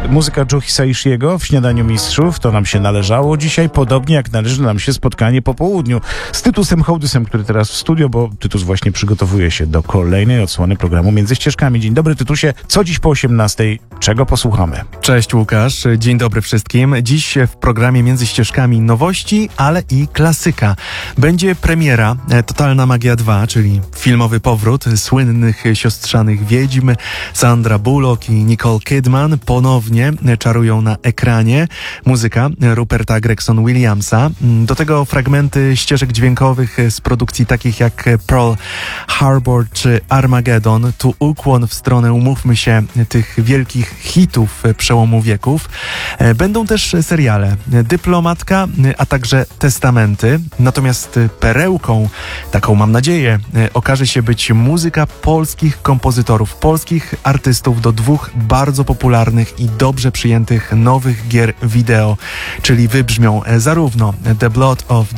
Muzyka Joe Hisaishiego w Śniadaniu Mistrzów, to nam się należało dzisiaj, podobnie jak należy nam się spotkanie po południu z Tytusem Hołdysem, który teraz w studio, bo Tytus właśnie przygotowuje się do kolejnej odsłony programu Między Ścieżkami. Dzień dobry, Tytusie. Co dziś po 18? Czego posłuchamy? Cześć Łukasz, dzień dobry wszystkim. Dziś w programie Między Ścieżkami nowości, ale i klasyka. Będzie premiera Totalna Magia 2, czyli filmowy powrót słynnych siostrzanych wiedźm. Sandra Bullock i Nicole Kidman ponownie czarują na ekranie. Muzyka Ruperta Gregson-Williamsa. Do tego fragmenty ścieżek dźwiękowych z produkcji takich jak Pearl Harbor czy Armageddon. Tu ukłon w stronę, umówmy się, tych wielkich hitów przełomu wieków. Będą też seriale Dyplomatka, a także Testamenty. Natomiast perełką, taką mam nadzieję, okaże się być muzyka polskich kompozytorów, polskich artystów do dwóch bardzo popularnych i dobrze przyjętych nowych gier wideo, czyli wybrzmią zarówno The Blood of